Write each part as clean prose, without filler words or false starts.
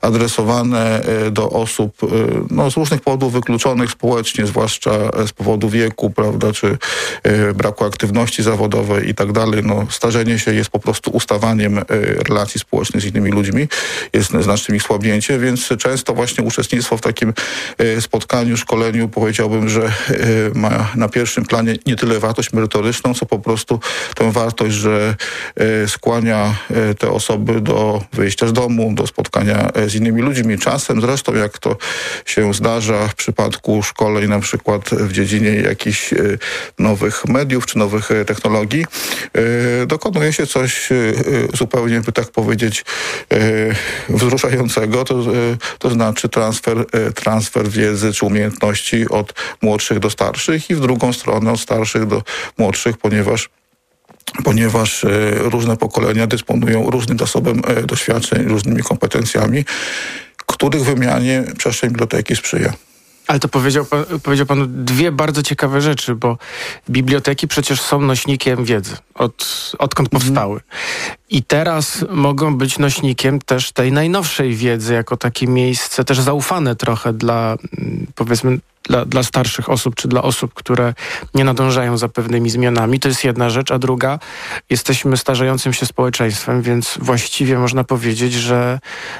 adresowane do osób z różnych powodów wykluczonych społecznie, zwłaszcza z powodu wieku, prawda, czy braku aktywności zawodowej i tak dalej. Starzenie się jest po prostu ustawaniem relacji społecznych z innymi ludźmi, jest znacznym ich słabnięciem, więc często właśnie uczestnictwo w takim spotkaniu, szkoleniu, powiedziałbym, że ma na pierwszym planie nie tyle wartość merytoryczną, co po prostu tę wartość, że skłania te osoby do wyjścia z domu, do spotkania z innymi ludźmi. Czasem zresztą, jak to się zdarza w przypadku szkoleń na przykład w dziedzinie jakichś nowych mediów czy nowych technologii, dokonuje się coś zupełnie, by tak powiedzieć, wzruszającego, to znaczy transfer wiedzy czy umiejętności od młodszych do starszych i w drugą stronę od starszych do młodszych, ponieważ różne pokolenia dysponują różnym zasobem doświadczeń, różnymi kompetencjami, których wymianie przestrzeń biblioteki sprzyja. Ale to powiedział pan dwie bardzo ciekawe rzeczy, bo biblioteki przecież są nośnikiem wiedzy, odkąd powstały. I teraz mogą być nośnikiem też tej najnowszej wiedzy, jako takie miejsce też zaufane trochę dla, powiedzmy, dla starszych osób, czy dla osób, które nie nadążają za pewnymi zmianami. To jest jedna rzecz, a druga, jesteśmy starzejącym się społeczeństwem, więc właściwie można powiedzieć, że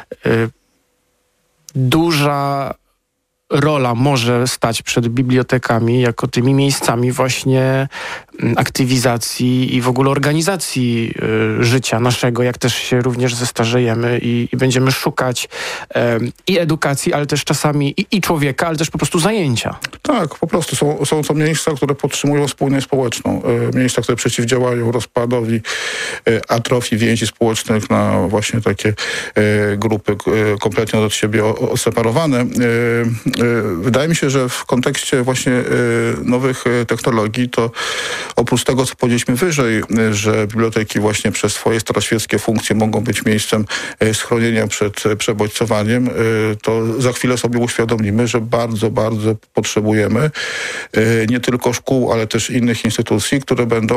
duża rola może stać przed bibliotekami jako tymi miejscami właśnie aktywizacji i w ogóle organizacji życia naszego, jak też się również zestarzejemy i będziemy szukać i edukacji, ale też czasami i człowieka, ale też po prostu zajęcia. Tak, po prostu są to miejsca, które podtrzymują spójność społeczną. Miejsca, które przeciwdziałają rozpadowi, atrofii więzi społecznych na właśnie takie grupy kompletnie od siebie odseparowane. Wydaje mi się, że w kontekście właśnie nowych technologii, to oprócz tego, co powiedzieliśmy wyżej, że biblioteki właśnie przez swoje staroświeckie funkcje mogą być miejscem schronienia przed przebodźcowaniem, to za chwilę sobie uświadomimy, że bardzo, bardzo potrzebujemy nie tylko szkół, ale też innych instytucji, które będą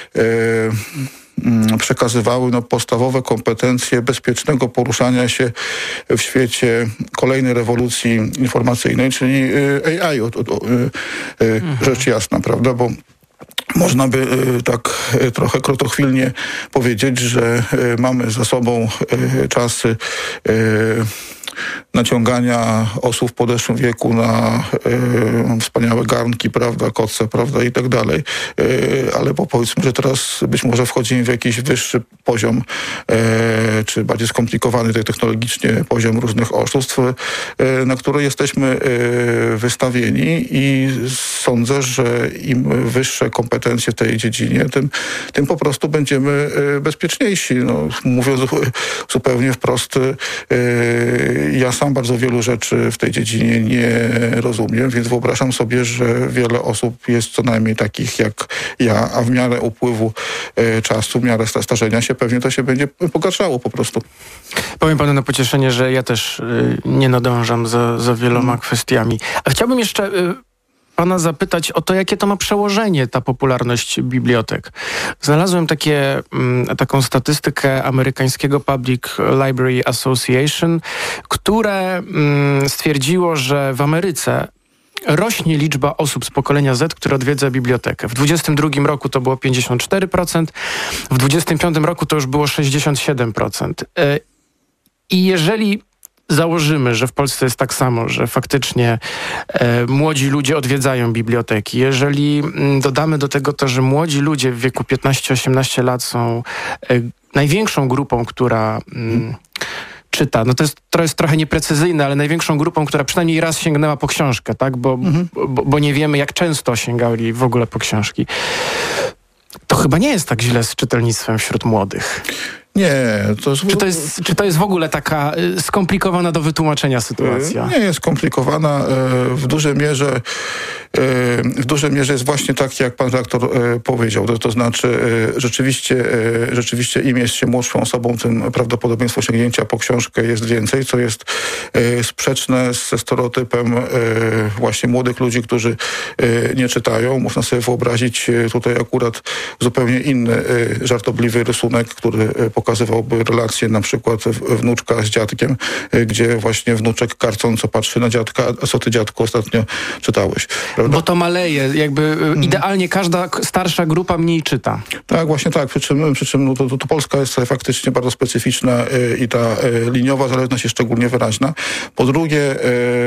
przekazywały podstawowe kompetencje bezpiecznego poruszania się w świecie kolejnej rewolucji informacyjnej, czyli AI, rzecz jasna, prawda, bo można by tak trochę krotochwilnie powiedzieć, że mamy za sobą czasy naciągania osób w podeszłym wieku na wspaniałe garnki, prawda, koce, prawda, i tak dalej. Ale powiedzmy, że teraz być może wchodzimy w jakiś wyższy poziom, czy bardziej skomplikowany technologicznie poziom różnych oszustw, na które jesteśmy wystawieni i sądzę, że im wyższe kompetencje w tej dziedzinie, tym po prostu będziemy bezpieczniejsi. Mówiąc zupełnie wprost, ja sam bardzo wielu rzeczy w tej dziedzinie nie rozumiem, więc wyobrażam sobie, że wiele osób jest co najmniej takich jak ja, a w miarę upływu czasu, w miarę starzenia się pewnie to się będzie pogarszało po prostu. Powiem panu na pocieszenie, że ja też nie nadążam za wieloma kwestiami. A chciałbym jeszcze pana zapytać o to, jakie to ma przełożenie, ta popularność bibliotek. Znalazłem taką statystykę amerykańskiego Public Library Association, które stwierdziło, że w Ameryce rośnie liczba osób z pokolenia Z, które odwiedza bibliotekę. W 2022 roku to było 54%, w 2025 roku to już było 67%. I jeżeli założymy, że w Polsce jest tak samo, że faktycznie młodzi ludzie odwiedzają biblioteki. Jeżeli dodamy do tego to, że młodzi ludzie w wieku 15-18 lat są największą grupą, która czyta, to jest trochę nieprecyzyjne, ale największą grupą, która przynajmniej raz sięgnęła po książkę, tak? Bo nie wiemy, jak często sięgali w ogóle po książki. To chyba nie jest tak źle z czytelnictwem wśród młodych. Nie. Czy to jest w ogóle taka skomplikowana do wytłumaczenia sytuacja? Nie jest skomplikowana. W dużej mierze jest właśnie tak, jak pan redaktor powiedział. To znaczy rzeczywiście im jest się młodszą osobą, tym prawdopodobieństwo sięgnięcia po książkę jest więcej, co jest sprzeczne ze stereotypem właśnie młodych ludzi, którzy nie czytają. Można sobie wyobrazić tutaj akurat zupełnie inny żartobliwy rysunek, który pokazuje pokazywałby relacje na przykład wnuczka z dziadkiem, gdzie właśnie wnuczek karcąco patrzy na dziadka, a co ty, dziadku, ostatnio czytałeś. Prawda? Bo to maleje, jakby idealnie każda starsza grupa mniej czyta. Tak, właśnie tak, przy czym no, to Polska jest faktycznie bardzo specyficzna i ta liniowa zależność jest szczególnie wyraźna. Po drugie,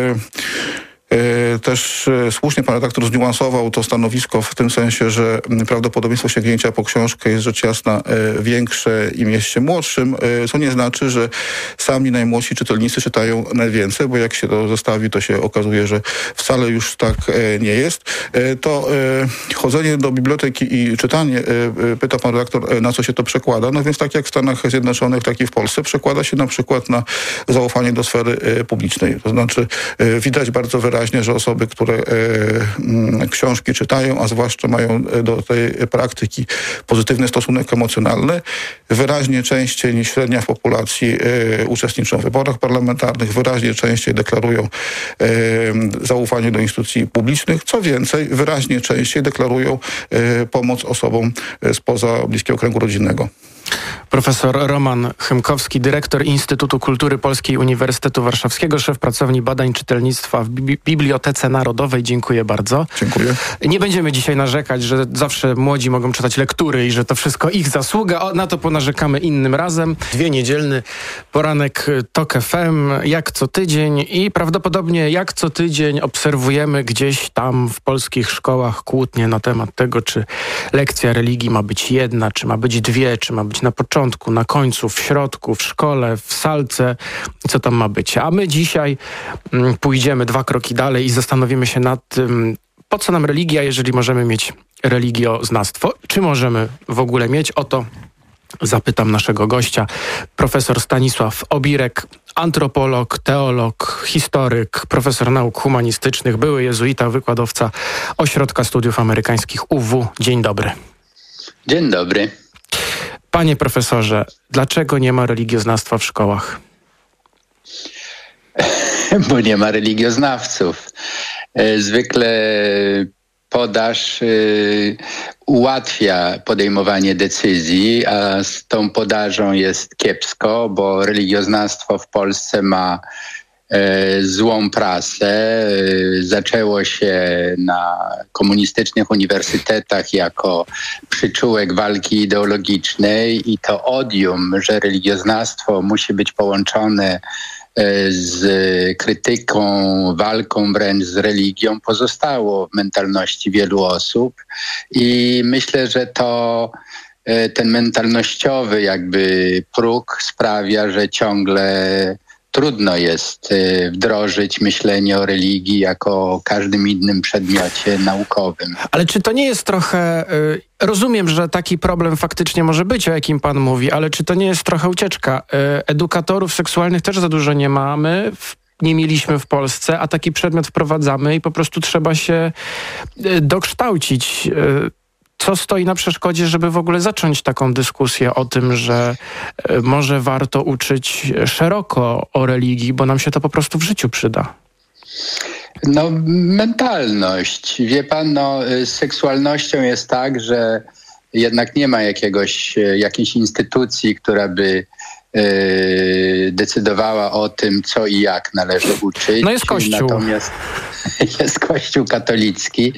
też słusznie pan redaktor zniuansował to stanowisko w tym sensie, że prawdopodobieństwo sięgnięcia po książkę jest rzecz jasna większe im jest się młodszym, co nie znaczy, że sami najmłodsi czytelnicy czytają najwięcej, bo jak się to zestawi, to się okazuje, że wcale już tak nie jest. To chodzenie do biblioteki i czytanie, pyta pan redaktor, na co się to przekłada. No więc tak jak w Stanach Zjednoczonych, tak i w Polsce przekłada się na przykład na zaufanie do sfery publicznej. To znaczy widać bardzo wyraźnie, że osoby, które książki czytają, a zwłaszcza mają do tej praktyki pozytywny stosunek emocjonalny, wyraźnie częściej niż średnia w populacji uczestniczą w wyborach parlamentarnych, wyraźnie częściej deklarują zaufanie do instytucji publicznych. Co więcej, wyraźnie częściej deklarują pomoc osobom spoza bliskiego kręgu rodzinnego. Profesor Roman Chymkowski, dyrektor Instytutu Kultury Polskiej Uniwersytetu Warszawskiego, szef pracowni badań czytelnictwa w Bibliotece Narodowej. Dziękuję bardzo. Dziękuję. Nie będziemy dzisiaj narzekać, że zawsze młodzi mogą czytać lektury i że to wszystko ich zasługa. Na to ponarzekamy innym razem. Niedzielny poranek TOK FM, jak co tydzień i prawdopodobnie jak co tydzień obserwujemy gdzieś tam w polskich szkołach kłótnie na temat tego, czy lekcja religii ma być jedna, czy ma być dwie, czy ma być na początku, na końcu, w środku, w szkole, w salce, co tam ma być. A my dzisiaj pójdziemy 2 kroki dalej i zastanowimy się nad tym, po co nam religia, jeżeli możemy mieć religioznawstwo. Czy możemy w ogóle mieć? O to zapytam naszego gościa, profesor Stanisław Obirek, antropolog, teolog, historyk, profesor nauk humanistycznych, były jezuita, wykładowca Ośrodka Studiów Amerykańskich UW. Dzień dobry. Dzień dobry. Panie profesorze, dlaczego nie ma religioznawstwa w szkołach? Bo nie ma religioznawców. Zwykle podaż ułatwia podejmowanie decyzji, a z tą podażą jest kiepsko, bo religioznawstwo w Polsce ma złą prasę. Zaczęło się na komunistycznych uniwersytetach jako przyczółek walki ideologicznej i to odium, że religioznawstwo musi być połączone z krytyką, walką wręcz z religią pozostało w mentalności wielu osób i myślę, że to ten mentalnościowy jakby próg sprawia, że ciągle trudno jest wdrożyć myślenie o religii jako o każdym innym przedmiocie naukowym. Ale czy to nie jest trochę... Rozumiem, że taki problem faktycznie może być, o jakim pan mówi, ale czy to nie jest trochę ucieczka? Edukatorów seksualnych też za dużo nie mamy, nie mieliśmy w Polsce, a taki przedmiot wprowadzamy i po prostu trzeba się dokształcić. Co stoi na przeszkodzie, żeby w ogóle zacząć taką dyskusję o tym, że może warto uczyć szeroko o religii, bo nam się to po prostu w życiu przyda? No, mentalność. Wie pan, z seksualnością jest tak, że jednak nie ma jakiejś instytucji, która by decydowała o tym, co i jak należy uczyć. No jest Kościół. Natomiast jest Kościół katolicki,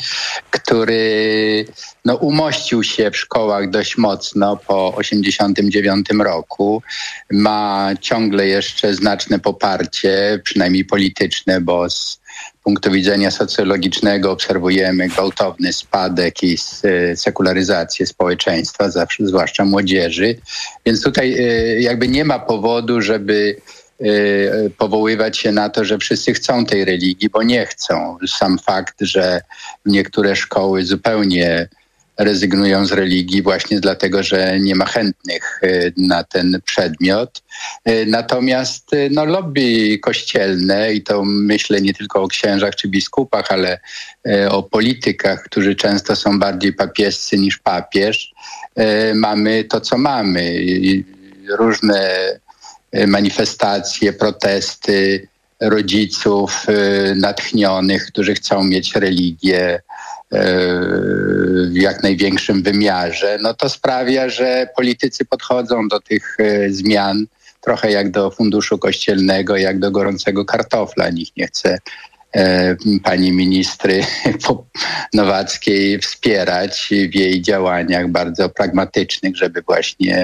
który umościł się w szkołach dość mocno po 1989 roku. Ma ciągle jeszcze znaczne poparcie, przynajmniej polityczne, bo z punktu widzenia socjologicznego obserwujemy gwałtowny spadek i sekularyzację społeczeństwa, zwłaszcza młodzieży. Więc tutaj jakby nie ma powodu, żeby powoływać się na to, że wszyscy chcą tej religii, bo nie chcą. Sam fakt, że niektóre szkoły zupełnie rezygnują z religii właśnie dlatego, że nie ma chętnych na ten przedmiot. Natomiast lobby kościelne, i to myślę nie tylko o księżach czy biskupach, ale o politykach, którzy często są bardziej papiescy niż papież, mamy to, co mamy. Różne manifestacje, protesty rodziców natchnionych, którzy chcą mieć religię w jak największym wymiarze, no to sprawia, że politycy podchodzą do tych zmian trochę jak do funduszu kościelnego, jak do gorącego kartofla. Nikt nie chce pani ministry Nowackiej wspierać w jej działaniach bardzo pragmatycznych, żeby właśnie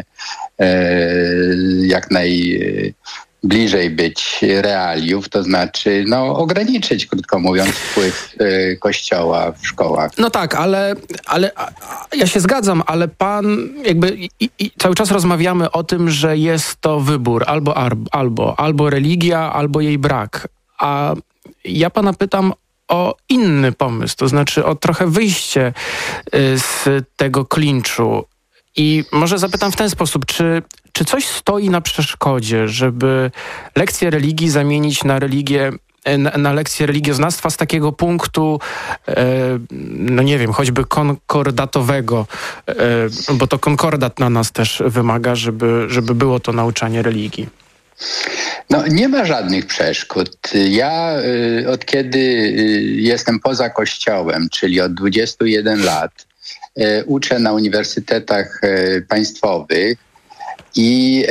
jak najbliżej być realiów, to znaczy ograniczyć, krótko mówiąc, wpływ Kościoła w szkołach. No tak, ale ja się zgadzam, ale pan jakby i cały czas rozmawiamy o tym, że jest to wybór albo religia, albo jej brak. A ja pana pytam o inny pomysł, to znaczy o trochę wyjście z tego klinczu. I może zapytam w ten sposób, czy coś stoi na przeszkodzie, żeby lekcję religii zamienić na lekcję religioznawstwa z takiego punktu, no nie wiem, choćby konkordatowego, bo to konkordat na nas też wymaga, żeby było to nauczanie religii. No, nie ma żadnych przeszkód. Ja od kiedy jestem poza Kościołem, czyli od 21 lat, uczę na uniwersytetach państwowych i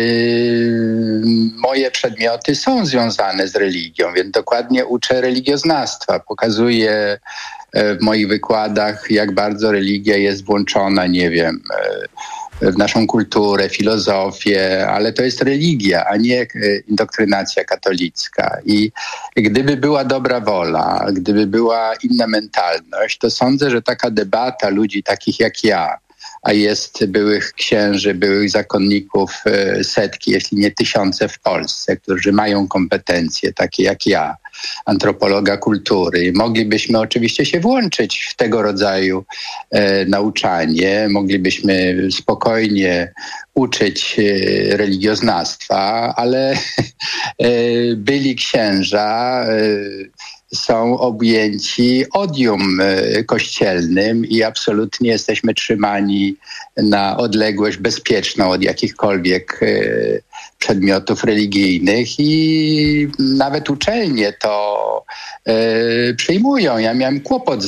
moje przedmioty są związane z religią, więc dokładnie uczę religioznawstwa. Pokazuję w moich wykładach, jak bardzo religia jest włączona, nie wiem, w naszą kulturę, filozofię, ale to jest religia, a nie indoktrynacja katolicka. I gdyby była dobra wola, gdyby była inna mentalność, to sądzę, że taka debata ludzi takich jak ja, a jest byłych księży, byłych zakonników setki, jeśli nie tysiące w Polsce, którzy mają kompetencje takie jak ja, antropologa kultury. Moglibyśmy oczywiście się włączyć w tego rodzaju nauczanie, moglibyśmy spokojnie uczyć religioznawstwa, ale byli księża są objęci odium kościelnym i absolutnie jesteśmy trzymani na odległość bezpieczną od jakichkolwiek przedmiotów religijnych i nawet uczelnie to przyjmują. Ja miałem kłopot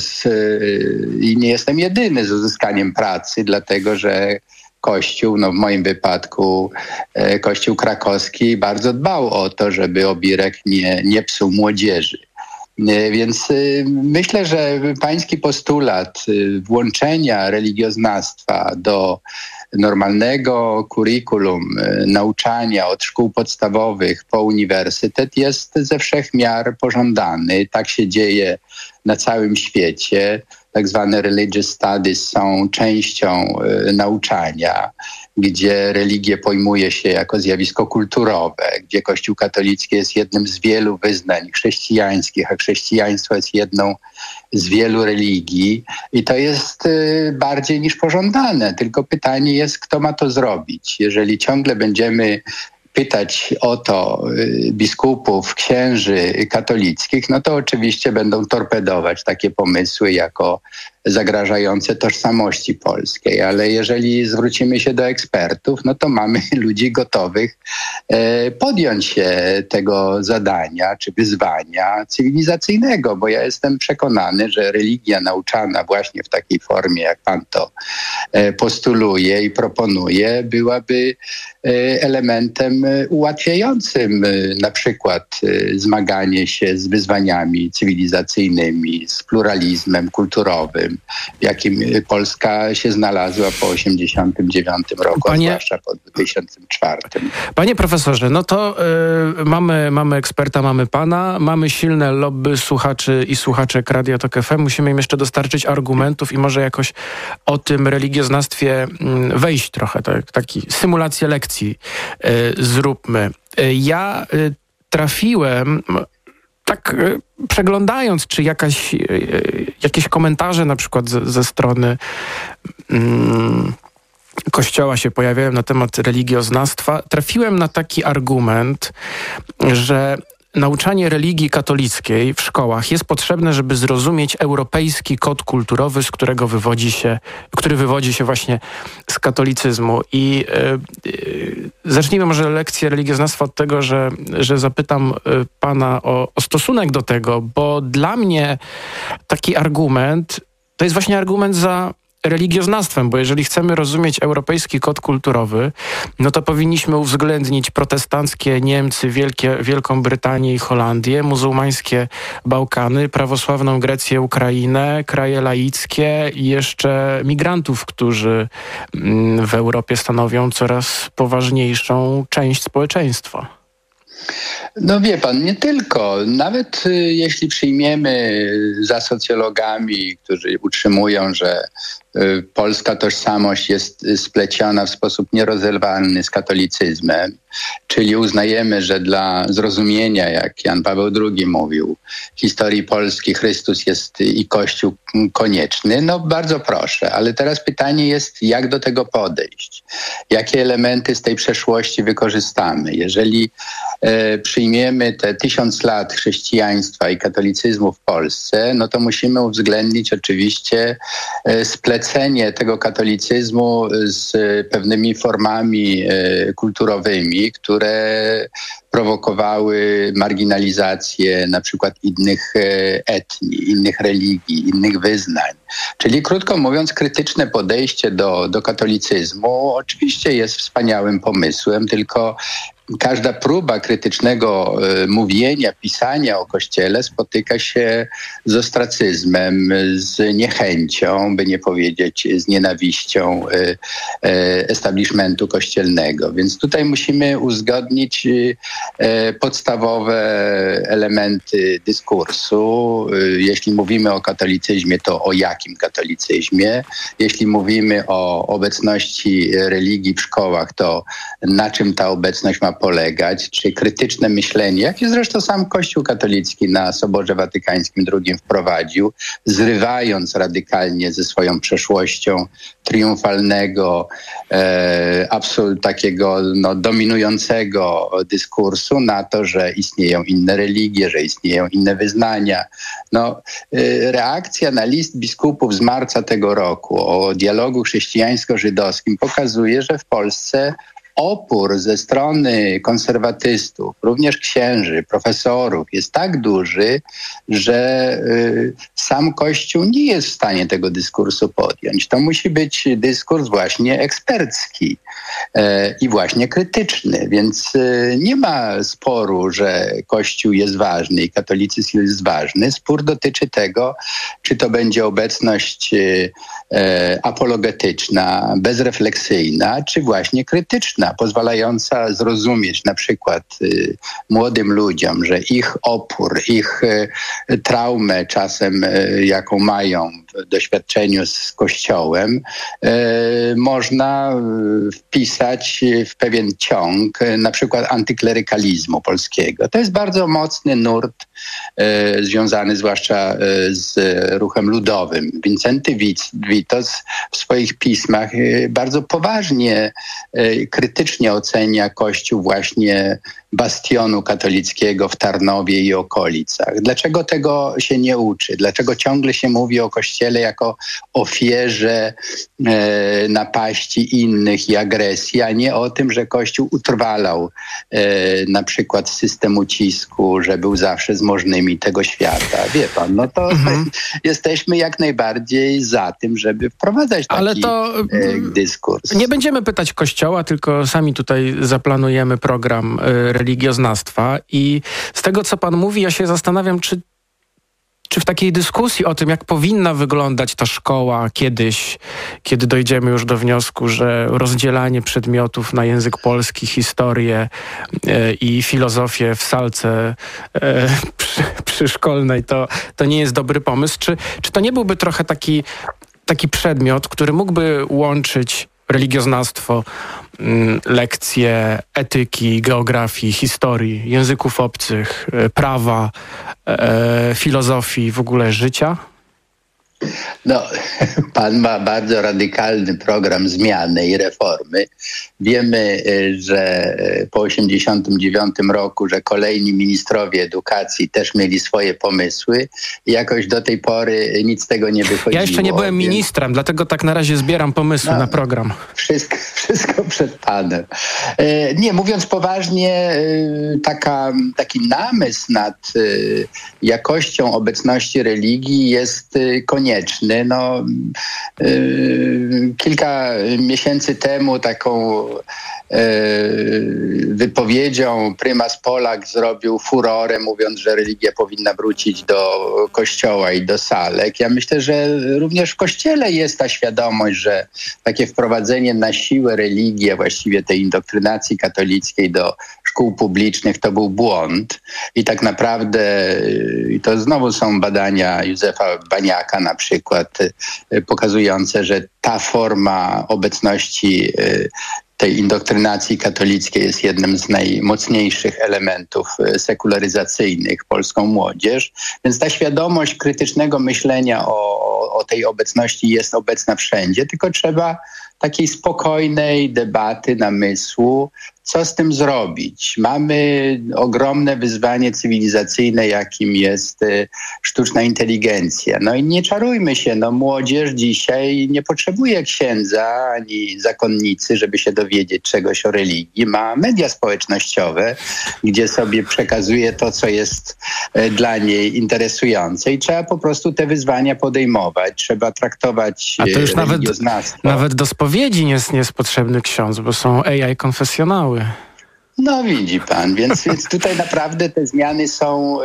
i nie jestem jedyny z uzyskaniem pracy, dlatego że Kościół, w moim wypadku Kościół krakowski bardzo dbał o to, żeby obirek nie psuł młodzieży. Więc myślę, że pański postulat włączenia religioznawstwa do normalnego kurikulum nauczania od szkół podstawowych po uniwersytet jest ze wszech miar pożądany. Tak się dzieje na całym świecie. Tak zwane religious studies są częścią nauczania, gdzie religię pojmuje się jako zjawisko kulturowe, gdzie Kościół katolicki jest jednym z wielu wyznań chrześcijańskich, a chrześcijaństwo jest jedną z wielu religii i to jest bardziej niż pożądane. Tylko pytanie jest, kto ma to zrobić. Jeżeli ciągle będziemy pytać o to biskupów, księży katolickich, no to oczywiście będą torpedować takie pomysły jako zagrażające tożsamości polskiej, ale jeżeli zwrócimy się do ekspertów, no to mamy ludzi gotowych podjąć się tego zadania czy wyzwania cywilizacyjnego, bo ja jestem przekonany, że religia nauczana właśnie w takiej formie, jak pan to postuluje i proponuje, byłaby elementem ułatwiającym na przykład zmaganie się z wyzwaniami cywilizacyjnymi, z pluralizmem kulturowym, w jakim Polska się znalazła po 1989 roku, a zwłaszcza po 2004. Panie profesorze, no to mamy eksperta, mamy pana, mamy silne lobby słuchaczy i słuchaczek Radia Tok FM. Musimy im jeszcze dostarczyć argumentów i może jakoś o tym religioznawstwie wejść trochę, taki symulację lekcji zróbmy. Ja trafiłem, tak przeglądając, czy jakieś komentarze na przykład ze strony Kościoła się pojawiają na temat religioznawstwa, trafiłem na taki argument, że nauczanie religii katolickiej w szkołach jest potrzebne, żeby zrozumieć europejski kod kulturowy, który wywodzi się właśnie z katolicyzmu. I zacznijmy może lekcję religioznawstwa od tego, że zapytam pana o stosunek do tego, bo dla mnie taki argument to jest właśnie argument za religioznawstwem, bo jeżeli chcemy rozumieć europejski kod kulturowy, no to powinniśmy uwzględnić protestanckie Niemcy, Wielką Brytanię i Holandię, muzułmańskie Bałkany, prawosławną Grecję, Ukrainę, kraje laickie i jeszcze migrantów, którzy w Europie stanowią coraz poważniejszą część społeczeństwa. No wie pan, nie tylko. Nawet jeśli przyjmiemy za socjologami, którzy utrzymują, że polska tożsamość jest spleciona w sposób nierozerwalny z katolicyzmem, czyli uznajemy, że dla zrozumienia, jak Jan Paweł II mówił, historii Polski Chrystus jest i Kościół konieczny, no bardzo proszę. Ale teraz pytanie jest, jak do tego podejść? Jakie elementy z tej przeszłości wykorzystamy? Jeżeli przyjmiemy te 1000 lat chrześcijaństwa i katolicyzmu w Polsce, no to musimy uwzględnić oczywiście splecenie tego katolicyzmu z pewnymi formami kulturowymi, które prowokowały marginalizację na przykład innych etnii, innych religii, innych wyznań. Czyli krótko mówiąc, krytyczne podejście do katolicyzmu oczywiście jest wspaniałym pomysłem, tylko każda próba krytycznego mówienia, pisania o Kościele spotyka się z ostracyzmem, z niechęcią, by nie powiedzieć z nienawiścią establishmentu kościelnego. Więc tutaj musimy uzgodnić podstawowe elementy dyskursu. Jeśli mówimy o katolicyzmie, to o jakim katolicyzmie? Jeśli mówimy o obecności religii w szkołach, to na czym ta obecność ma polegać? Czy krytyczne myślenie, jakie zresztą sam Kościół katolicki na Soborze Watykańskim II wprowadził, zrywając radykalnie ze swoją przeszłością triumfalnego, takiego dominującego dyskursu na to, że istnieją inne religie, że istnieją inne wyznania. Reakcja na list biskupów z marca tego roku o dialogu chrześcijańsko-żydowskim pokazuje, że w Polsce opór ze strony konserwatystów, również księży, profesorów jest tak duży, że sam Kościół nie jest w stanie tego dyskursu podjąć. To musi być dyskurs właśnie ekspercki i właśnie krytyczny, więc nie ma sporu, że Kościół jest ważny i katolicyzm jest ważny. Spór dotyczy tego, czy to będzie obecność apologetyczna, bezrefleksyjna, czy właśnie krytyczna, pozwalająca zrozumieć na przykład młodym ludziom, że ich opór, ich traumę czasem, jaką mają w doświadczeniu z Kościołem, można wpisać w pewien ciąg na przykład antyklerykalizmu polskiego. To jest bardzo mocny nurt związany zwłaszcza z ruchem ludowym. Wincenty Witos w swoich pismach bardzo poważnie, krytycznie ocenia Kościół właśnie bastionu katolickiego w Tarnowie i okolicach. Dlaczego tego się nie uczy? Dlaczego ciągle się mówi o Kościele jako ofierze napaści innych i agresji, a nie o tym, że Kościół utrwalał na przykład system ucisku, że był zawsze z możnymi tego świata. Wie pan, jesteśmy jak najbardziej za tym, żeby wprowadzać taki dyskurs. Nie będziemy pytać Kościoła, tylko sami tutaj zaplanujemy program religioznawstwa i z tego, co pan mówi, ja się zastanawiam, czy w takiej dyskusji o tym, jak powinna wyglądać ta szkoła kiedyś, kiedy dojdziemy już do wniosku, że rozdzielanie przedmiotów na język polski, historię i filozofię w salce przyszkolnej, to nie jest dobry pomysł. Czy to nie byłby trochę taki przedmiot, który mógłby łączyć religioznawstwo, lekcje etyki, geografii, historii, języków obcych, prawa, filozofii, w ogóle życia? Pan ma bardzo radykalny program zmiany i reformy. Wiemy, że po 1989 roku, że kolejni ministrowie edukacji też mieli swoje pomysły i jakoś do tej pory nic z tego nie wychodziło. Ja jeszcze nie byłem ministrem, dlatego tak na razie zbieram pomysły na program. Wszystko przed panem. Nie, mówiąc poważnie, taki namysł nad jakością obecności religii jest konieczny. konieczny. Kilka miesięcy temu taką wypowiedzią prymas Polak zrobił furorę, mówiąc, że religia powinna wrócić do kościoła i do salek. Ja myślę, że również w kościele jest ta świadomość, że takie wprowadzenie na siłę religii, a właściwie tej indoktrynacji katolickiej do szkół publicznych to był błąd. I tak naprawdę, i to znowu są badania Józefa Baniaka na przykład, pokazujące, że ta forma obecności tej indoktrynacji katolickiej jest jednym z najmocniejszych elementów sekularyzacyjnych polską młodzież. Więc ta świadomość krytycznego myślenia o tej obecności jest obecna wszędzie, tylko trzeba takiej spokojnej debaty, namysłu, co z tym zrobić. Mamy ogromne wyzwanie cywilizacyjne, jakim jest sztuczna inteligencja. I nie czarujmy się, młodzież dzisiaj nie potrzebuje księdza ani zakonnicy, żeby się dowiedzieć czegoś o religii. Ma media społecznościowe, gdzie sobie przekazuje to, co jest dla niej interesujące i trzeba po prostu te wyzwania podejmować. Trzeba traktować a to już religioznawstwo. Nawet do spowiedzi nie jest potrzebny ksiądz, bo są AI konfesjonały. Widzi pan, więc tutaj naprawdę te zmiany są...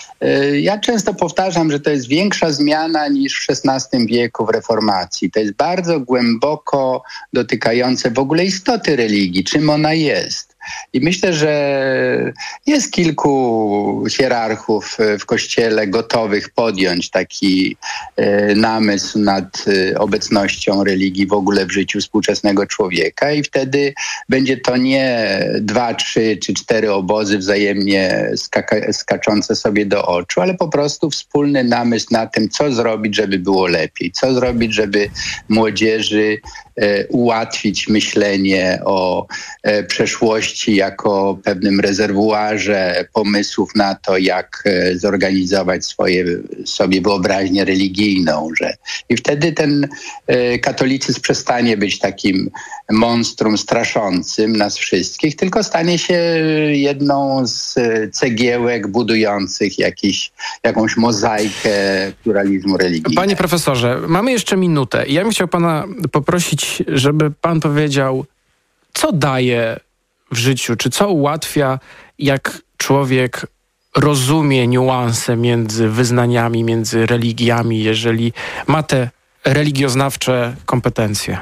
Ja często powtarzam, że to jest większa zmiana niż w XVI wieku w reformacji. To jest bardzo głęboko dotykające w ogóle istoty religii, czym ona jest. I myślę, że jest kilku hierarchów w Kościele gotowych podjąć taki namysł nad obecnością religii w ogóle w życiu współczesnego człowieka i wtedy będzie to nie 2, 3 czy 4 obozy wzajemnie skaczące sobie do oczu, ale po prostu wspólny namysł na tym, co zrobić, żeby było lepiej, co zrobić, żeby młodzieży ułatwić myślenie o przeszłości jako pewnym rezerwuarze pomysłów na to, jak zorganizować sobie wyobraźnię religijną. I wtedy ten katolicyzm przestanie być takim monstrum straszącym nas wszystkich, tylko stanie się jedną z cegiełek budujących jakąś mozaikę pluralizmu religijnego. Panie profesorze, mamy jeszcze minutę. Ja bym chciał pana poprosić, żeby pan powiedział, co daje w życiu, czy co ułatwia, jak człowiek rozumie niuanse między wyznaniami, między religiami, jeżeli ma te religioznawcze kompetencje?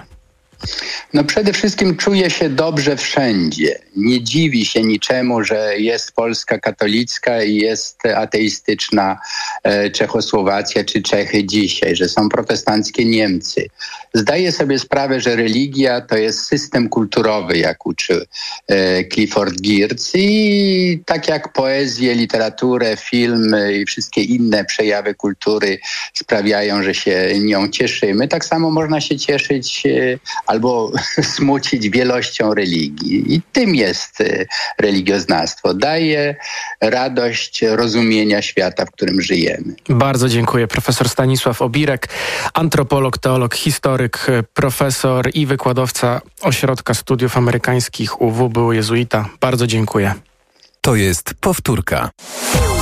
Przede wszystkim czuje się dobrze wszędzie. Nie dziwi się niczemu, że jest Polska katolicka i jest ateistyczna Czechosłowacja czy Czechy dzisiaj, że są protestanckie Niemcy. Zdaje sobie sprawę, że religia to jest system kulturowy, jak uczy Clifford Geertz i tak jak poezję, literaturę, filmy i wszystkie inne przejawy kultury sprawiają, że się nią cieszymy, tak samo można się cieszyć albo smucić wielością religii. I tym jest religioznawstwo. Daje radość rozumienia świata, w którym żyjemy. Bardzo dziękuję. Profesor Stanisław Obirek, antropolog, teolog, historyk, profesor i wykładowca Ośrodka Studiów Amerykańskich UW, był jezuita. Bardzo dziękuję. To jest powtórka.